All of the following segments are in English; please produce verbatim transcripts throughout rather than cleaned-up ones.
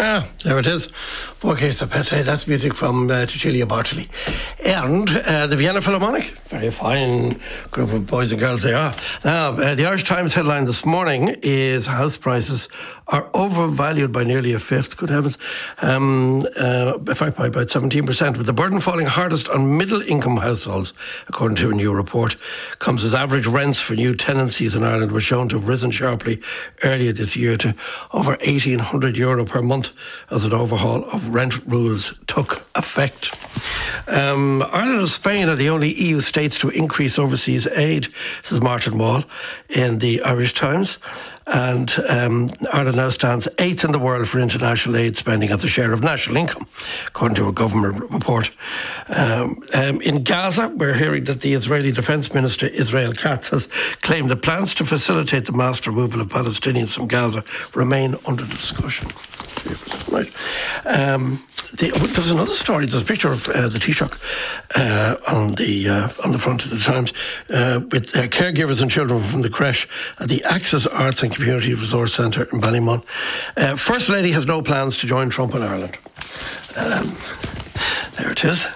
Ah, there it is. Porque Sapete, that's music from uh, Cecilia Bartoli. And uh, the Vienna Philharmonic, very fine group of boys and girls they are. Now, uh, the Irish Times headline this morning is house prices are overvalued by nearly a fifth, good heavens, um, uh, in fact by about seventeen percent, with the burden falling hardest on middle-income households, according to a new report. Comes as average rents for new tenancies in Ireland were shown to have risen sharply earlier this year to over eighteen hundred euro per month as an overhaul of rent rules took effect. Um, Ireland and Spain are the only E U states to increase overseas aid, says Martin Wall in the Irish Times. And um, Ireland now stands eighth in the world for international aid spending as a share of national income, according to a government report. Um, um, in Gaza, we're hearing that the Israeli Defence Minister Israel Katz has claimed that plans to facilitate the mass removal of Palestinians from Gaza remain under discussion. Right. Um, the, there's another story. There's a picture of uh, the Taoiseach uh, on the uh, on the front of the Times uh, with uh, caregivers and children from the creche at the Access Arts and Community Resource Centre in Ballymun. Uh, First Lady has no plans to join Trump in Ireland. Um, there it is.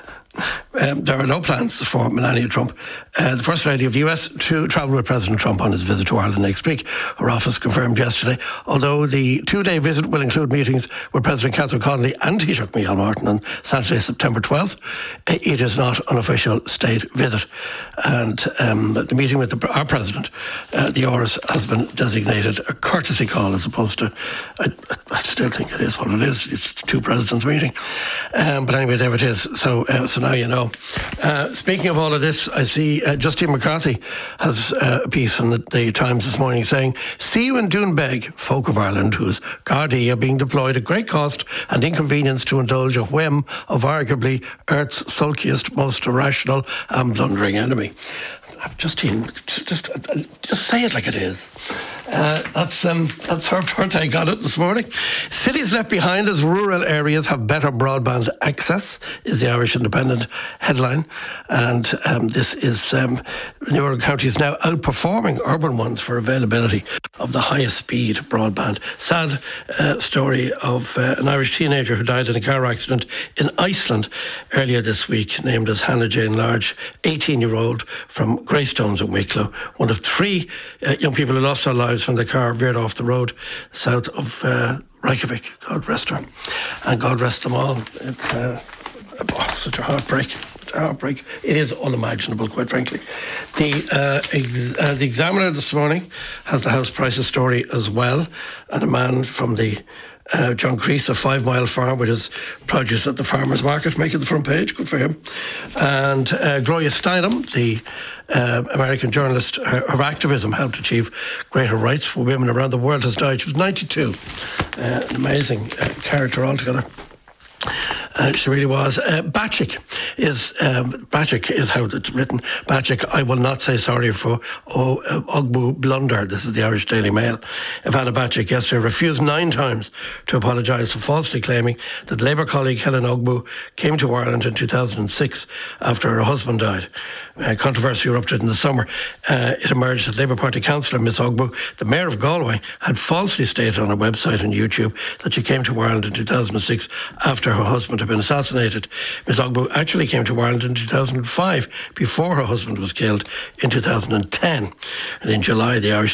Um, there are no plans for Melania Trump, uh, the First Lady of the U S, to travel with President Trump on his visit to Ireland next week. Her office confirmed yesterday, although the two-day visit will include meetings with President Catherine Connolly and Taoiseach Micheál Martin on Saturday, September twelfth. It is not an official state visit. And um, the meeting with the, our President, uh, the Áras, has been designated a courtesy call as opposed to, I, I still think it is what it is, it's two presidents meeting. Um, but anyway, there it is. So, uh, so now you know. Uh, speaking of all of this, I see uh, Justine McCarthy has uh, a piece in the, the Times this morning saying, "See you in Doonbeg, folk of Ireland whose Gardaí are being deployed at great cost and inconvenience to indulge a whim of arguably Earth's sulkiest, most irrational and blundering enemy." Justine, just, just say it like it is. Uh, that's um, that's her, her take on it this morning. Cities left behind as rural areas have better broadband access is the Irish Independent headline. And um, this is um, newer counties now outperforming urban ones for availability of the highest speed broadband. Sad uh, story of uh, an Irish teenager who died in a car accident in Iceland earlier this week, named as Hannah Jane Large, eighteen-year-old from Greystones in Wicklow, one of three uh, young people who lost their lives when the car veered off the road south of uh, Reykjavik. God rest her. And God rest them all. It's uh, oh, such a heartbreak. Such a heartbreak. It is unimaginable, quite frankly. The, uh, ex- uh, the Examiner this morning has the house prices story as well. And a man from the Uh, John Creese, a five-mile farm with his produce at the farmer's market, making the front page. Good for him. And uh, Gloria Steinem, the uh, American journalist, her, her activism helped achieve greater rights for women around the world, has died. She was ninety-two. Uh, an amazing uh, character altogether. Uh, she really was. Uh, Bacik is um, Bacik is how it's written. Bacik, I will not say sorry for oh, uh, Ogbu blunder. This is the Irish Daily Mail. Ivana Bacik yesterday refused nine times to apologise for falsely claiming that Labour colleague Helen Ogbu came to Ireland in two thousand six after her husband died. Uh, controversy erupted in the summer. Uh, it emerged that Labour Party councillor Miss Ogbu, the Mayor of Galway, had falsely stated on her website and YouTube that she came to Ireland in two thousand six after her husband had been assassinated. Miss Ogbu actually came to Ireland in two thousand five before her husband was killed in two thousand ten. And in July, the Irish